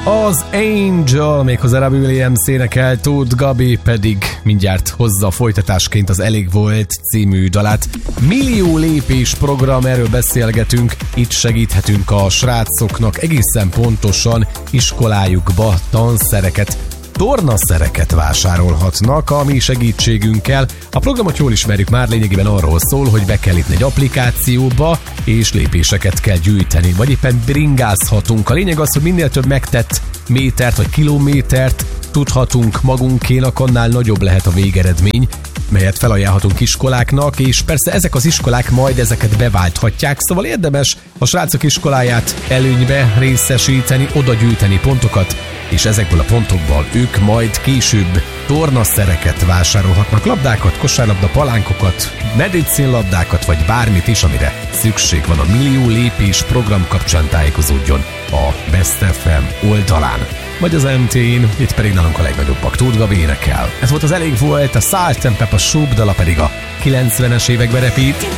Az Angel, méghozzá Robbie Williams énekel, Tóth Gabi pedig mindjárt hozza a folytatásként az Elég volt című dalát. Millió lépés program, erről beszélgetünk, itt segíthetünk a srácoknak egészen pontosan iskolájukba tanszereket, tornaszereket vásárolhatnak a mi segítségünkkel. A programot jól ismerjük már, lényegében arról szól, hogy be kell itt egy applikációba, és lépéseket kell gyűjteni, vagy éppen bringázhatunk. A lényeg az, hogy minél több megtett métert vagy kilométert tudhatunk magunkénak, annál nagyobb lehet a végeredmény, melyet felajánlhatunk iskoláknak, és persze ezek az iskolák majd ezeket beválthatják, szóval érdemes a srácok iskoláját előnybe részesíteni, oda gyűjteni pontokat, és ezekből a pontokból ők majd később tornaszereket vásárolhatnak, labdákat, kosárlabda, palánkokat, medicinlabdákat, vagy bármit is, amire szükség van. A Millió lépés program kapcsán tájékozódjon a Best FM oldalán, vagy az MT-n, itt pedig nálunk a legnagyobbak, Tóth Gabi énekel. Ez volt az Elég volt, a Salt & Pepper Soup dala pedig a 90-es években repít.